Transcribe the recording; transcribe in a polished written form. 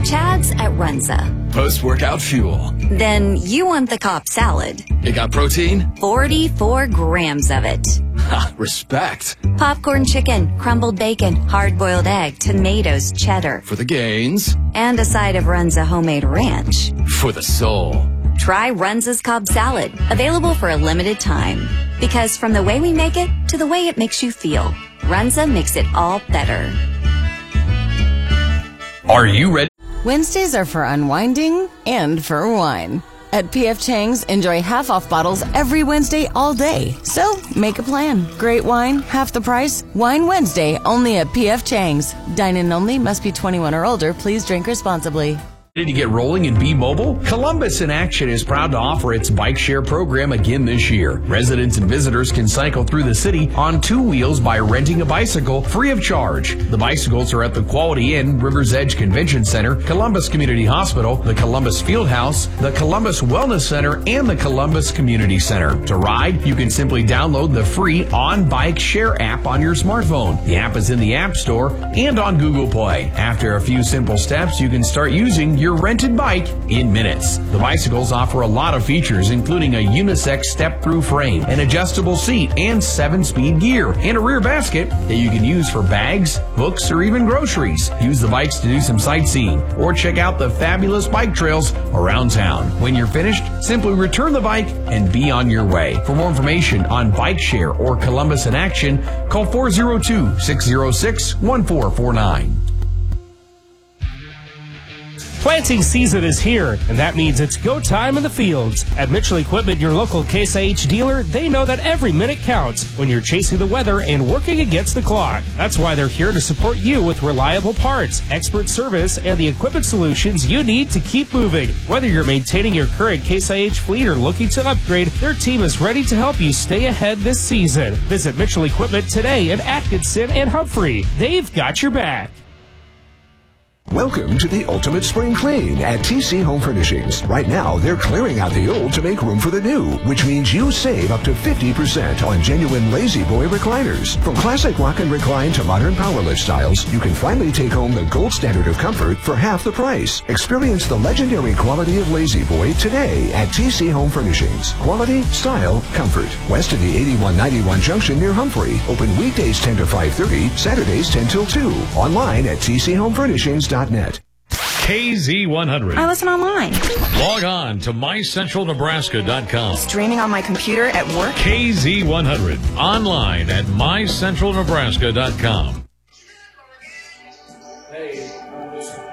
Chad's at Runza. Post-workout fuel. Then you want the Cobb salad. It got protein? 44 grams of it. Ha, respect. Popcorn chicken, crumbled bacon, hard-boiled egg, tomatoes, cheddar. For the gains. And a side of Runza homemade ranch. For the soul. Try Runza's Cobb salad, available for a limited time. Because from the way we make it to the way it makes you feel, Runza makes it all better. Are you ready? Wednesdays are for unwinding and for wine. At P.F. Chang's, enjoy half-off bottles every Wednesday all day. So, make a plan. Great wine, half the price. Wine Wednesday, only at P.F. Chang's. Dine-in only, must be 21 or older. Please drink responsibly. Ready to get rolling and be mobile? Columbus in Action is proud to offer its bike share program again this year. Residents and visitors can cycle through the city on 2 wheels by renting a bicycle free of charge. The bicycles are at the Quality Inn, Rivers Edge Convention Center, Columbus Community Hospital, the Columbus Fieldhouse, the Columbus Wellness Center, and the Columbus Community Center. To ride, you can simply download the free On Bike Share app on your smartphone. The app is in the App Store and on Google Play. After a few simple steps, you can start using your rented bike in minutes. The bicycles offer a lot of features, including a unisex step-through frame, an adjustable seat, and 7-speed gear, and a rear basket that you can use for bags, books, or even groceries. Use the bikes to do some sightseeing, or check out the fabulous bike trails around town. When you're finished, simply return the bike and be on your way. For more information on Bike Share or Columbus in Action, call 402-606-1449. Planting season is here, and that means it's go time in the fields. At Mitchell Equipment, your local Case IH dealer, they know that every minute counts when you're chasing the weather and working against the clock. That's why they're here to support you with reliable parts, expert service, and the equipment solutions you need to keep moving. Whether you're maintaining your current Case IH fleet or looking to upgrade, their team is ready to help you stay ahead this season. Visit Mitchell Equipment today in Atkinson and Humphrey. They've got your back. Welcome to the ultimate spring clean at TC Home Furnishings. Right now, they're clearing out the old to make room for the new, which means you save up to 50% on genuine Lazy Boy recliners. From classic rock and recline to modern powerlift styles, you can finally take home the gold standard of comfort for half the price. Experience the legendary quality of Lazy Boy today at TC Home Furnishings. Quality, style, comfort. West of the 8191 junction near Humphrey. Open weekdays 10 to 5:30, Saturdays 10 till 2. Online at tchomefurnishings.net. KZ100. I listen online. Log on to mycentralnebraska.com. Streaming on my computer at work. KZ100. Online at mycentralnebraska.com. Hey,